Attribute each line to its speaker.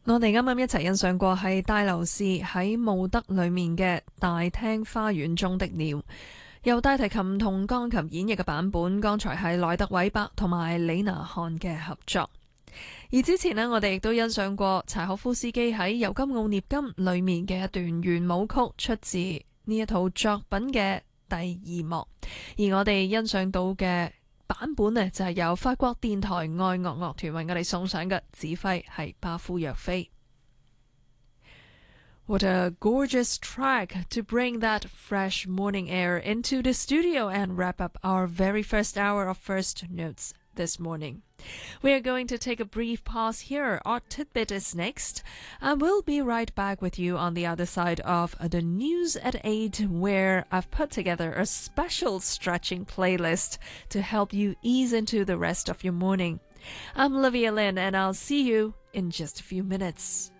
Speaker 1: 我哋啱啱一齊欣賞過係戴留士喺慕德裏面嘅大廳花園中的鳥，由大提琴同鋼琴演繹嘅版本。剛才係萊特韋伯同埋李拿漢嘅合作。而之前呢，我哋亦都欣賞過柴可夫斯基喺《尤金奧涅金》裏面嘅一段圓舞曲，出自呢一套作品嘅第二幕。而我哋欣賞到嘅版本呢，就係由法國電台愛樂樂團為我哋送上嘅，指揮係巴夫若飛。What a gorgeous track to bring that fresh morning air into the studio and wrap up our very first hour of First Notes this morning. We are going to take a brief pause here. Our tidbit is next, and we'll be right back with you on the other side of the news at 8, where I've put together a special stretching playlist to help you ease into the rest of your morning. I'm Olivia Lin, and I'll see you in just a few minutes.